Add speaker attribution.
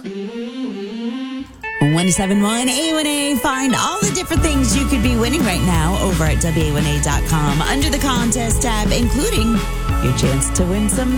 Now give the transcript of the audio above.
Speaker 1: 1071 A1A. Find all the different things you could be winning right now over at WA1A.com under the contest tab, including your chance to win some